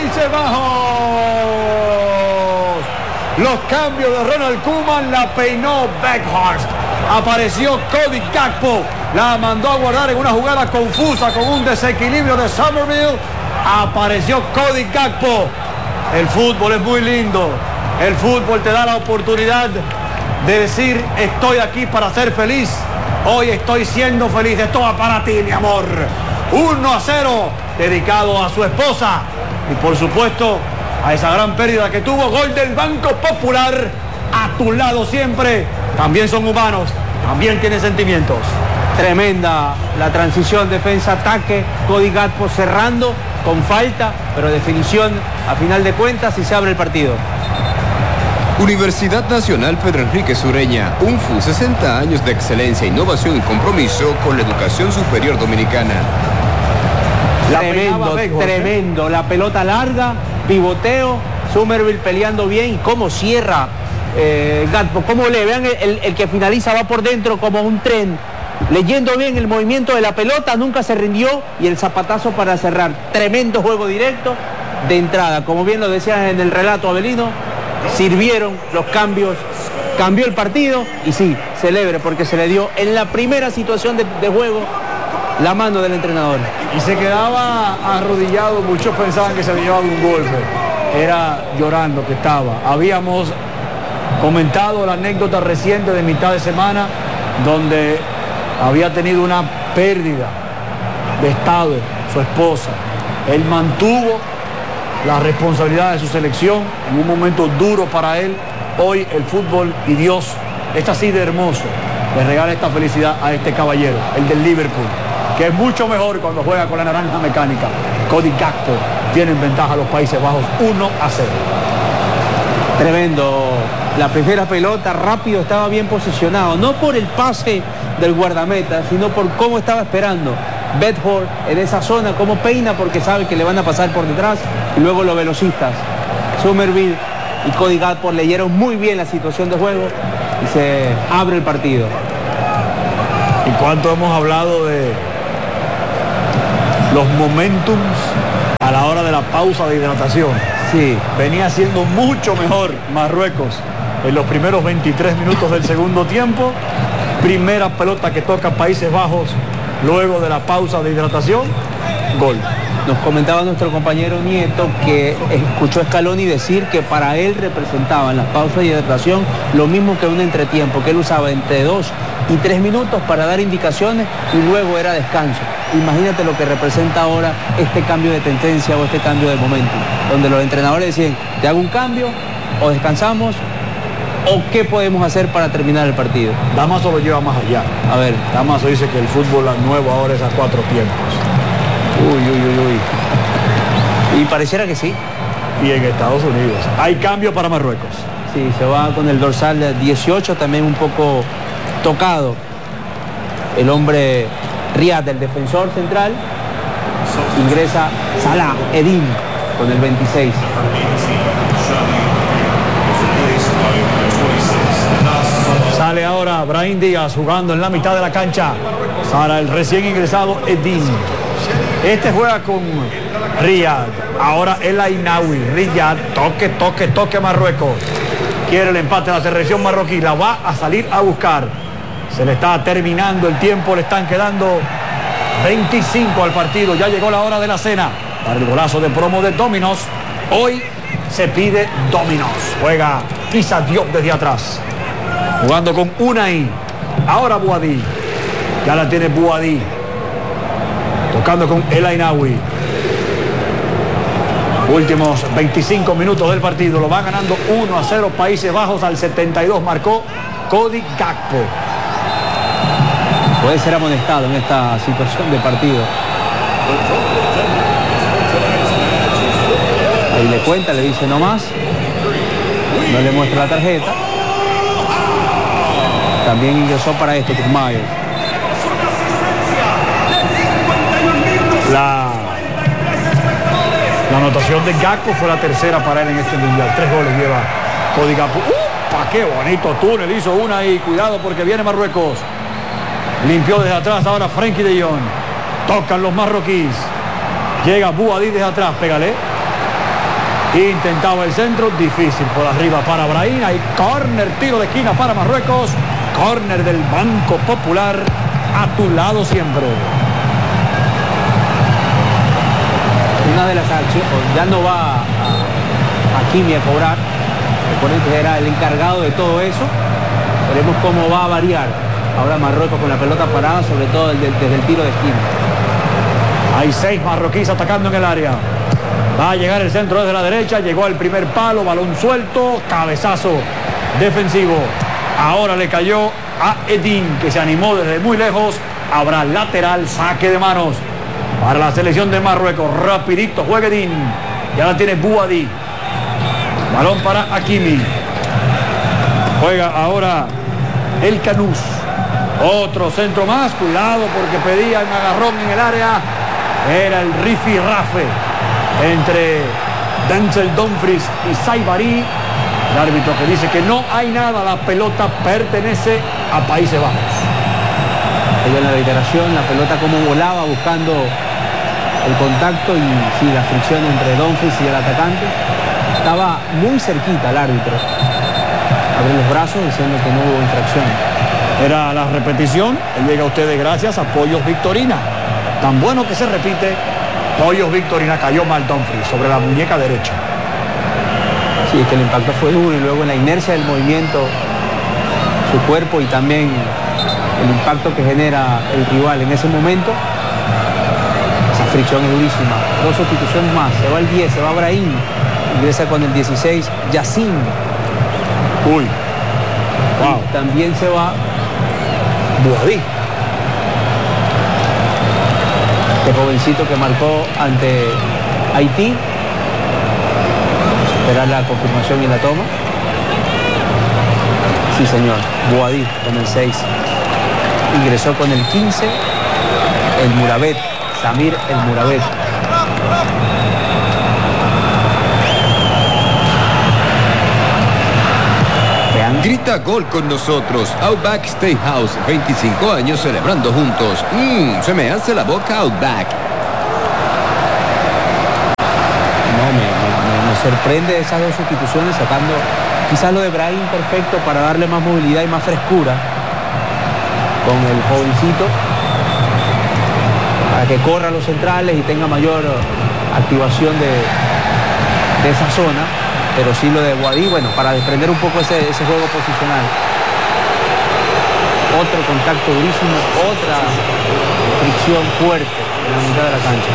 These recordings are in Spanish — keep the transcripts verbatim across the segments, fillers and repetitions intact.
Países Bajos. Los cambios de Ronald Koeman, la peinó Weghorst. Apareció Cody Gakpo, la mandó a guardar en una jugada confusa con un desequilibrio de Summerville. Apareció Cody Gakpo. El fútbol es muy lindo. El fútbol te da la oportunidad de decir, estoy aquí para ser feliz. Hoy estoy siendo feliz. Esto va para ti, mi amor. uno a cero, dedicado a su esposa. Y por supuesto, a esa gran pérdida que tuvo. Gol del Banco Popular. A tu lado siempre. También son humanos. También tienen sentimientos. Tremenda la transición defensa-ataque. Cody Gakpo cerrando con falta, pero definición a final de cuentas y se abre el partido. Universidad Nacional Pedro Enríquez Ureña, U N F U, sesenta años de excelencia, innovación y compromiso con la educación superior dominicana. La tremendo, Bejo, tremendo, ¿eh? La pelota larga, pivoteo, Summerville peleando bien y cómo cierra eh, Gakpo, cómo le vean el, el, el que finaliza va por dentro como un tren, leyendo bien el movimiento de la pelota, nunca se rindió y el zapatazo para cerrar. Tremendo juego directo de entrada, como bien lo decías en el relato, Abelino. Sirvieron los cambios, cambió el partido y sí, celebre porque se le dio en la primera situación de, de juego la mano del entrenador. Y se quedaba arrodillado, muchos pensaban que se había llevado un golpe, era llorando que estaba. Habíamos comentado la anécdota reciente de mitad de semana donde había tenido una pérdida de estado su esposa. Él mantuvo la responsabilidad de su selección en un momento duro para él. Hoy el fútbol y Dios es así de hermoso. Le regala esta felicidad a este caballero, el del Liverpool, que es mucho mejor cuando juega con la naranja mecánica. Cody Gakpo tiene en ventaja a los Países Bajos uno a cero. Tremendo. La primera pelota rápido, estaba bien posicionado, no por el pase del guardameta, sino por cómo estaba esperando Bedford en esa zona, cómo peina porque sabe que le van a pasar por detrás, y luego los velocistas Summerville y Cody Gakpo leyeron muy bien la situación de juego y se abre el partido. ¿Y cuánto hemos hablado de los momentums a la hora de la pausa de hidratación? Sí. Venía siendo mucho mejor Marruecos en los primeros veintitrés minutos del segundo tiempo. Primera pelota que toca Países Bajos luego de la pausa de hidratación, gol. Nos comentaba nuestro compañero Nieto que escuchó a Scaloni decir que para él representaban las pausas de hidratación lo mismo que un entretiempo, que él usaba entre dos y tres minutos para dar indicaciones y luego era descanso. Imagínate lo que representa ahora este cambio de tendencia o este cambio de momento, donde los entrenadores decían, te hago un cambio o descansamos o qué podemos hacer para terminar el partido. Damaso lo lleva más allá. A ver. Damaso dice que el fútbol nuevo ahora es a cuatro tiempos. Uy, uy, uy, uy. Y pareciera que sí. Y en Estados Unidos hay cambio para Marruecos. Sí, se va con el dorsal de dieciocho, también un poco tocado. El hombre Riyad, el defensor central. Ingresa Salah Eddin con el veintiséis. Sale ahora Brahim Díaz jugando en la mitad de la cancha para el recién ingresado Eddin. Este juega con Riyad. Ahora el Ainawi. Riyad, toque, toque, toque Marruecos. Quiere el empate de la selección marroquí. La va a salir a buscar. Se le está terminando el tiempo. Le están quedando veinticinco al partido. Ya llegó la hora de la cena. Para el golazo de promo de Dominos. Hoy se pide Dominos. Juega Issa Diop desde atrás. Jugando con Unai. Ahora Bouhaddi. Ya la tiene Bouhaddi. Tocando con El Ainawi. Últimos veinticinco minutos del partido. Lo va ganando uno a cero Países Bajos. Al setenta y dos marcó Cody Gakpo. Puede ser amonestado en esta situación de partido. Ahí le cuenta, le dice no más. No le muestra la tarjeta. También ingresó para esto Kusmayev. La, la anotación de Gakpo fue la tercera para él en este mundial. Tres goles lleva Cody Gakpo. ¡Upa! ¡Qué bonito túnel! Hizo una ahí. Cuidado porque viene Marruecos. Limpió desde atrás ahora Frenkie de Jong. Tocan los marroquíes. Llega Bouhaddi desde atrás. Pégale. Intentaba el centro, difícil por arriba para Brahim. Hay córner, tiro de esquina para Marruecos. Córner del Banco Popular, a tu lado siempre. Una de las acciones, ya no va a, a Hakimi a cobrar. Recuerden que era el encargado de todo eso. Veremos cómo va a variar ahora Marruecos con la pelota parada, sobre todo desde, desde el tiro de esquina. Hay seis marroquíes atacando en el área. Va a llegar el centro desde la derecha. Llegó al primer palo, balón suelto, cabezazo defensivo. Ahora le cayó a Edin, que se animó desde muy lejos. Habrá lateral, saque de manos para la selección de Marruecos. Rapidito juega Edin. Ya la tiene Bouhaddi. Balón para Hakimi. Juega ahora el Canús. Otro centro más. Cuidado porque pedía un agarrón en el área. Era el Rifi Rafe entre Denzel Dumfries y Saibari. El árbitro que dice que no hay nada. La pelota pertenece a Países Bajos. Ahí en la reiteración, la pelota como volaba buscando el contacto y sí, la fricción entre Dumfries y el atacante. Estaba muy cerquita el árbitro. Abre los brazos diciendo que no hubo infracción. Era la repetición. Llega a ustedes gracias a Pollos Victorina. Tan bueno que se repite. Pollos Victorina, cayó mal Dumfries sobre la muñeca derecha. Sí, es que el impacto fue duro y luego en la inercia del movimiento, su cuerpo y también el impacto que genera el rival en ese momento. Esa fricción es durísima. Dos sustituciones más. Se va el diez, se va Brahim. Ingresa con el dieciséis, Yacine. Uy. Wow. Y también se va Bouhaddi. Este jovencito que marcó ante Haití. Esperar la confirmación y la toma. Sí, señor. Bouhaddi con el seis. Ingresó con el quince. El Murabet. Samir el Murabet. Grita gol con nosotros. Outback Steakhouse, veinticinco años celebrando juntos. Mmm, se me hace la boca Outback. No, me, me, me sorprende esas dos sustituciones, sacando quizás lo de Brahim perfecto para darle más movilidad y más frescura con el jovencito, para que corra a los centrales y tenga mayor activación de, de esa zona. Pero sí lo de Bouhaddi, bueno, para desprender un poco ese, ese juego posicional. Otro contacto durísimo, otra fricción fuerte en la mitad de la cancha.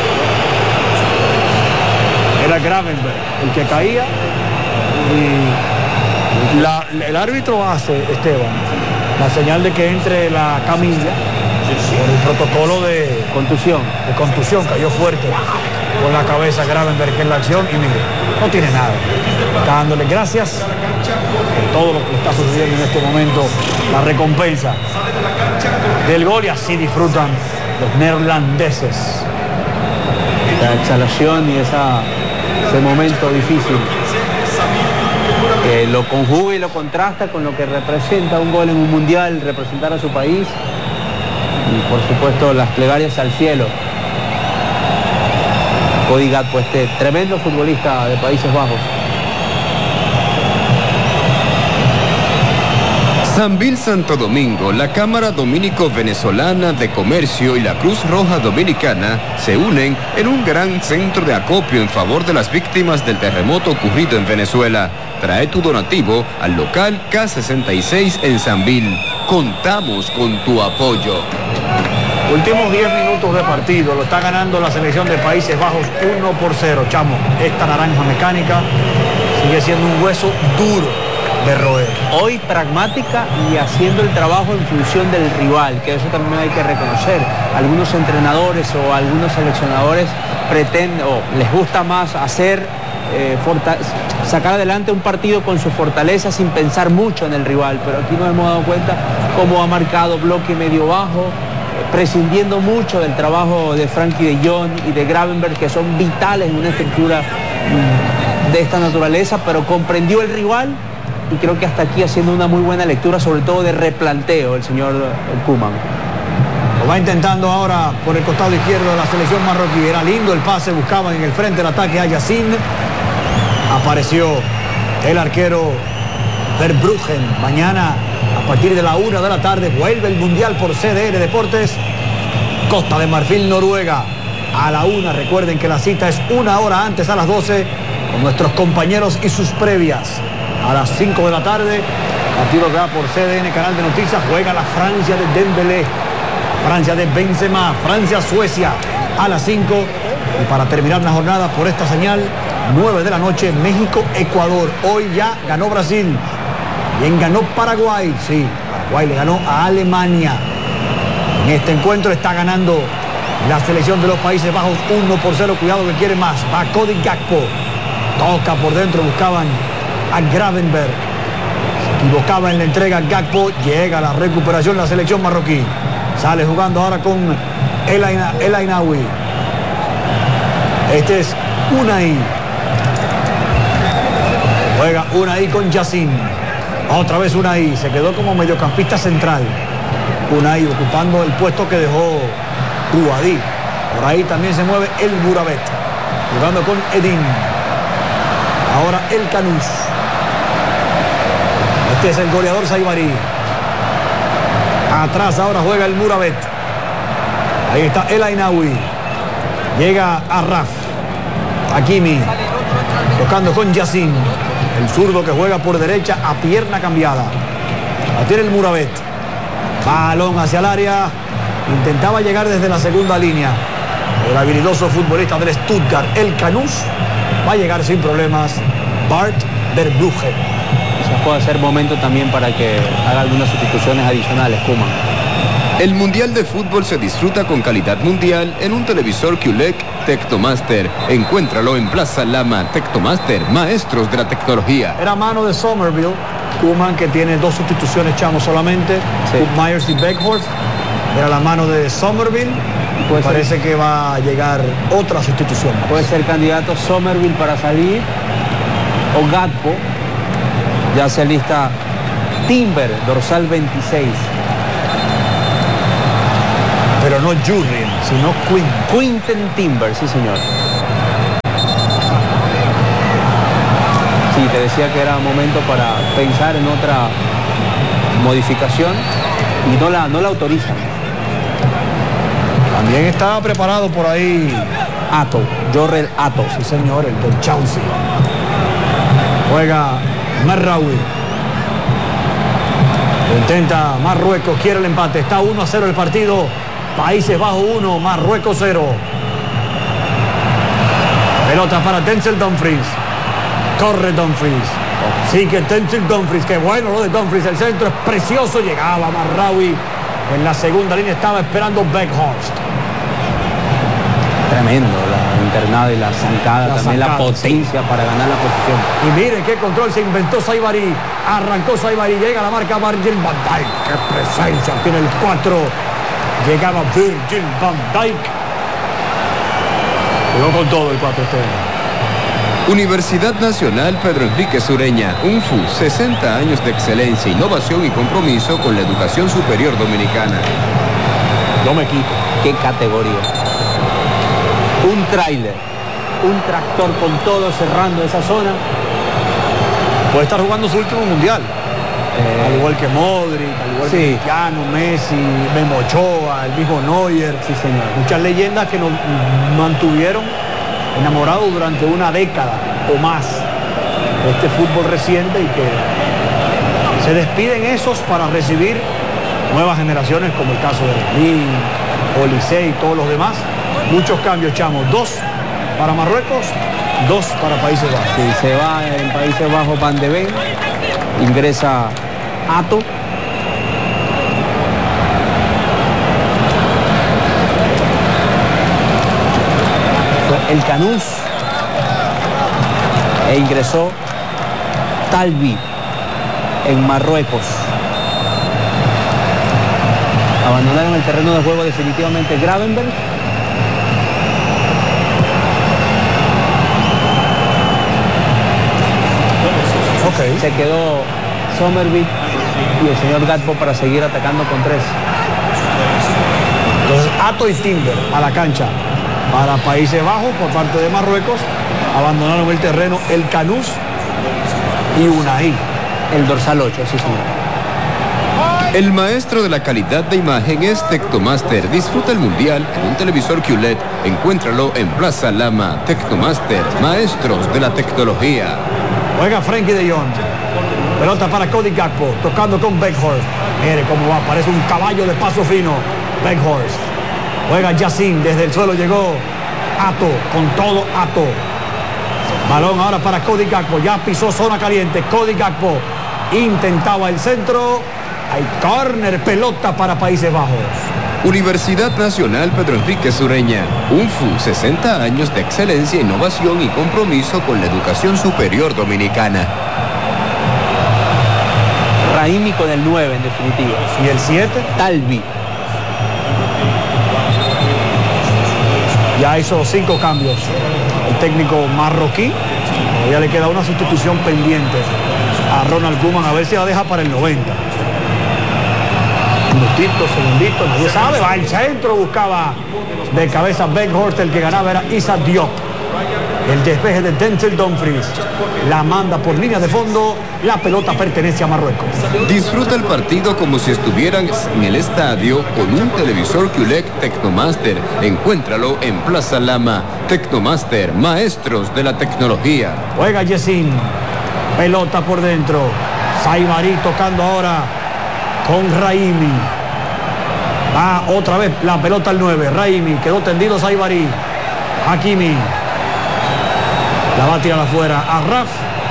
Era Gravenberch el que caía y la, el árbitro hace, Esteban, la señal de que entre la camilla por el protocolo de contusión. De contusión, cayó fuerte con la cabeza Gravenberch en la acción y mire, no tiene nada. Está dándole gracias por todo lo que está sucediendo en este momento, la recompensa del gol, y así disfrutan los neerlandeses. La exhalación y esa, ese momento difícil que lo conjuga y lo contrasta con lo que representa un gol en un mundial, representar a su país y por supuesto las plegarias al cielo. Cody Gakpo, este tremendo futbolista de Países Bajos. Sambil Santo Domingo, la Cámara Dominico-Venezolana de Comercio y la Cruz Roja Dominicana se unen en un gran centro de acopio en favor de las víctimas del terremoto ocurrido en Venezuela. Trae tu donativo al local K sesenta y seis en Sambil. Contamos con tu apoyo. Últimos diez minutos de partido, lo está ganando la selección de Países Bajos uno por cero. Chamo, esta naranja mecánica sigue siendo un hueso duro de roer. Hoy pragmática y haciendo el trabajo en función del rival, que eso también hay que reconocer. Algunos entrenadores o algunos seleccionadores pretenden o les gusta más hacer, eh, sacar adelante un partido con su fortaleza sin pensar mucho en el rival, pero aquí nos hemos dado cuenta cómo ha marcado bloque medio bajo, prescindiendo mucho del trabajo de Frankie de Jong y de Gravenberch, que son vitales en una estructura de esta naturaleza, pero comprendió el rival y creo que hasta aquí haciendo una muy buena lectura, sobre todo de replanteo, el señor Koeman. Lo va intentando ahora por el costado izquierdo de la selección marroquí. Era lindo el pase, buscaban en el frente del ataque a Yacine. Apareció el arquero Verbruggen. Mañana, a partir de la una de la tarde, vuelve el Mundial por C D N Deportes. Costa de Marfil, Noruega. A la una, recuerden que la cita es una hora antes, a las doce, con nuestros compañeros y sus previas. A las cinco de la tarde, partido que va por C D N, Canal de Noticias, juega la Francia de Dembélé, Francia de Benzema, Francia-Suecia a las cinco. Y para terminar la jornada por esta señal, nueve de la noche, México-Ecuador. Hoy ya ganó Brasil. Bien ganó Paraguay. Sí, Paraguay le ganó a Alemania. En este encuentro está ganando la selección de los Países Bajos uno por cero. Cuidado que quiere más. Va Cody Gakpo. Toca por dentro. Buscaban a Gravenberg. Se equivocaba en la entrega Gakpo. Llega la recuperación la selección marroquí. Sale jugando ahora con El, Aina, El Ainaoui. Este es Unai. Juega Unai con Yacine. Otra vez Unai. Se quedó como mediocampista central. Unai ocupando el puesto que dejó Ouadi. Por ahí también se mueve el Mouravet. Jugando con Edin. Ahora el Canús. Este es el goleador Saibari. Atrás ahora juega el Mouravet. Ahí está El Ainaoui. Llega a Raf. Hakimi. Tocando con Yacine. El zurdo que juega por derecha a pierna cambiada. La tiene el Mouravet. Balón hacia el área. Intentaba llegar desde la segunda línea. El habilidoso futbolista del Stuttgart, el Canús, va a llegar sin problemas. Bart Verbruggen. Quizás puede ser momento también para que haga algunas sustituciones adicionales, Koeman. El Mundial de Fútbol se disfruta con calidad mundial en un televisor Q L E D Tectomaster. Encuéntralo en Plaza Lama. Tectomaster, maestros de la tecnología. Era mano de Somerville. Koeman, que tiene dos sustituciones, Chamo, solamente. Sí. Myers y Beckhorst. Era la mano de Somerville. Parece ser que va a llegar otra sustitución. Puede ser candidato Somerville para salir o Gakpo. Ya se lista Timber, dorsal veintiséis. Pero no Jurrien, sino Quinten. Quinten Timber, sí señor. Sí, te decía que era momento para pensar en otra modificación y no la, no la autorizan. También estaba preparado por ahí Ato, Jorrel Ato. Sí señor, el del Chelsea. Juega Merraoui. Intenta Marruecos, quiere el empate. Está uno a cero el partido. Países Bajos uno, Marruecos cero. Pelota para Denzel Dumfries. Corre Dumfries. Sigue Denzel Dumfries. Qué bueno lo de Dumfries. El centro es precioso. Llegaba Marraoui. En la segunda línea estaba esperando Beckhorst. Tremendo la internada y la zancada, la también zancada, la potencia sí, para ganar la posición. Y miren qué control se inventó Saibari. Arrancó Saibari, llega a la marca Virgil van Dijk. Qué presencia tiene el cuatro. Llegaba Virgil van Dijk. Llegó con todo el cuatro este. Universidad Nacional Pedro Enrique Sureña, U N F U, sesenta años de excelencia, innovación y compromiso con la educación superior dominicana. Yo me quito. ¿Qué categoría? Un tráiler, un tractor con todo cerrando esa zona. Puede estar jugando su último mundial. Eh, al igual que Modric, al igual sí. que Cristiano, Messi, Memo Ochoa, el mismo Neuer. Sí, señor. Muchas leyendas que nos mantuvieron enamorados durante una década o más de este fútbol reciente y que se despiden esos para recibir nuevas generaciones, como el caso de Lin, Olise y todos los demás. Muchos cambios, Chamo. Dos para Marruecos, dos para Países Bajos. Sí, se va en Países Bajos Van de Ven, ingresa Ato. El Canús e ingresó Talbi en Marruecos. Abandonaron el terreno de juego definitivamente Gravenberg. Okay. Se quedó Somerville y el señor Gakpo para seguir atacando con tres. Entonces Ato y Timber a la cancha. para Países Bajos por parte de Marruecos. Abandonaron el terreno el Canús y Unai. El dorsal ocho, sí señor. El maestro de la calidad de imagen es Tecnomaster. Disfruta el mundial en un televisor Q L E D. Encuéntralo en Plaza Lama. Tecnomaster, maestros de la tecnología. Juega Frenkie de Jong. Pelota para Cody Gakpo, tocando con Weghorst. Mire cómo va, parece un caballo de paso fino. Weghorst. Juega Yacine, desde el suelo llegó Ato, con todo Ato. Balón ahora para Cody Gakpo, ya pisó zona caliente. Cody Gakpo intentaba el centro. Hay córner, pelota para Países Bajos. Universidad Nacional Pedro Enrique Sureña. U N F U, sesenta años de excelencia, innovación y compromiso con la educación superior dominicana. Raimi con el nueve, en definitiva. ¿Y el siete? Talvi. Ya hizo cinco cambios el técnico marroquí. Ya le queda una sustitución pendiente a Ronald Koeman, a ver si la deja para el noventa. Minutito, segundito, nadie sabe. Va al centro, buscaba de cabeza Weghorst, el que ganaba era Issa Diop. El despeje de Denzel Dumfries la manda por línea de fondo. La pelota pertenece a Marruecos. Disfruta el partido como si estuvieran en el estadio con un televisor Q L E D Tecnomaster. Encuéntralo en Plaza Lama. Tecnomaster, maestros de la tecnología. Juega Yacine. Pelota por dentro. Saibari tocando ahora con Raimi. Va otra vez la pelota al nueve. Raimi quedó tendido Saibari. Hakimi. La va a tirar afuera a Raf.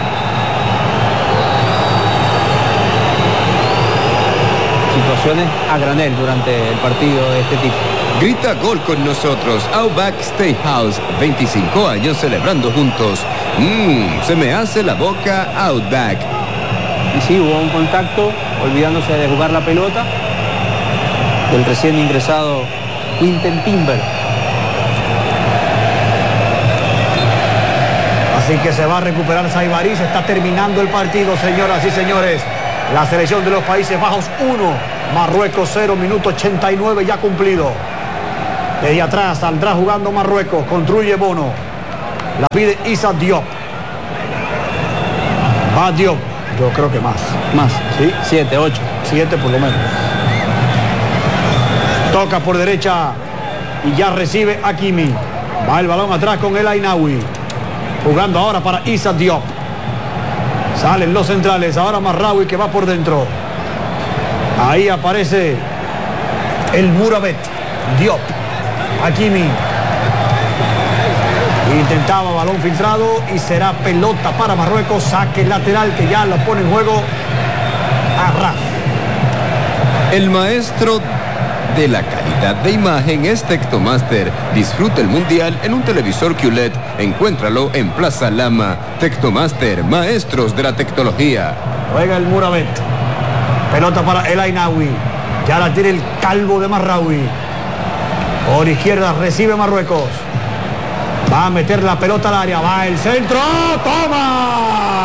Situaciones a granel durante el partido de este tipo. Grita gol con nosotros. Outback Steakhouse. veinticinco años celebrando juntos. Mmm, se me hace la boca Outback. Y sí, hubo un contacto, olvidándose de jugar la pelota, del recién ingresado Quinten Timber. Así que se va a recuperar Saibari. Se está terminando el partido, señoras y señores. La selección de los Países Bajos uno, Marruecos cero, minuto ochenta y nueve ya cumplido. Desde atrás saldrá jugando Marruecos, construye Bono. La pide Issa Diop. Va Diop, yo creo que más. Más, ¿sí? siete, ocho. siete por lo menos. Toca por derecha y ya recibe Hakimi. Va el balón atrás con el Ainaoui. Jugando ahora para Issa Diop. Salen los centrales, ahora Marraoui que va por dentro. Ahí aparece el Murabet. Diop. Hakimi. Intentaba balón filtrado y será pelota para Marruecos. Saque lateral que ya lo pone en juego a Raf. El maestro de la calidad de imagen es Tecnomaster. Disfruta el mundial en un televisor Q L E D. Encuéntralo en Plaza Lama. Tecnomaster, maestros de la tecnología. Juega el Murabet. Pelota para el Ainaoui. Ya la tiene el calvo de Marraoui. Por izquierda recibe Marruecos. Va a meter la pelota al área. Va el centro. ¡Toma!